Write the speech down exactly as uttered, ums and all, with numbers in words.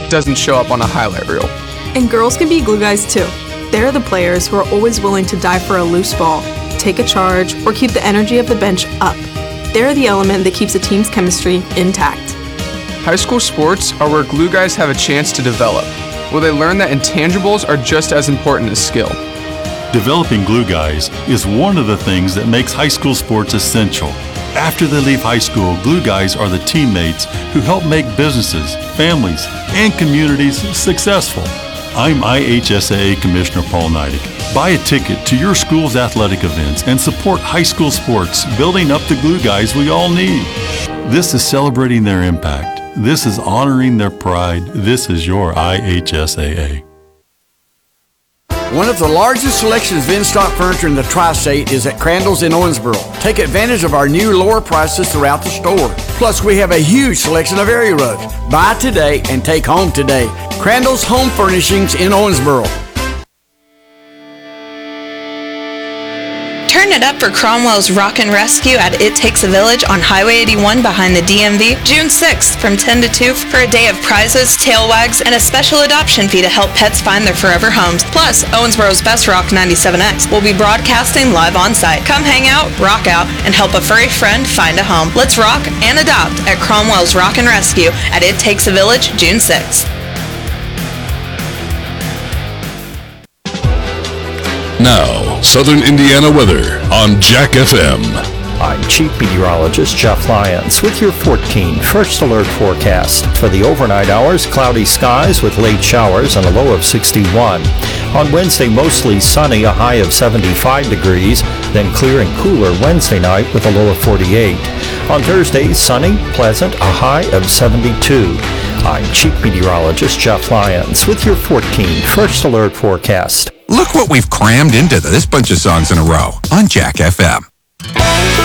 doesn't show up on a highlight reel. And girls can be glue guys too. They're the players who are always willing to dive for a loose ball, take a charge, or keep the energy of the bench up. They're the element that keeps a team's chemistry intact. High school sports are where glue guys have a chance to develop, where they learn that intangibles are just as important as skill. Developing glue guys is one of the things that makes high school sports essential. After they leave high school, glue guys are the teammates who help make businesses, families, and communities successful. I'm I H S A A Commissioner Paul Neidig. Buy a ticket to your school's athletic events and support high school sports, building up the glue guys we all need. This is celebrating their impact. This is honoring their pride. This is your I H S A A. One of the largest selections of in-stock furniture in the Tri-State is at Crandall's in Owensboro. Take advantage of our new lower prices throughout the store. Plus, we have a huge selection of area rugs. Buy today and take home today. Crandall's Home Furnishings in Owensboro. Turn it up for Cromwell's Rockin' Rescue at It Takes a Village on Highway eighty-one behind the D M V, June sixth from ten to two for a day of prizes, tail wags, and a special adoption fee to help pets find their forever homes. Plus, Owensboro's Best Rock ninety-seven X will be broadcasting live on site. Come hang out, rock out, and help a furry friend find a home. Let's rock and adopt at Cromwell's Rockin' Rescue at It Takes a Village, June sixth. Now, Southern Indiana weather on Jack F M. I'm Chief Meteorologist Jeff Lyons with your fourteen First Alert forecast. For the overnight hours, cloudy skies with late showers and a low of sixty-one. On Wednesday, mostly sunny, a high of seventy-five degrees, then clear and cooler Wednesday night with a low of forty-eight. On Thursday, sunny, pleasant, a high of seventy-two. I'm Chief Meteorologist Jeff Lyons with your fourteen First Alert forecast. Look what we've crammed into this bunch of songs in a row on Jack F M.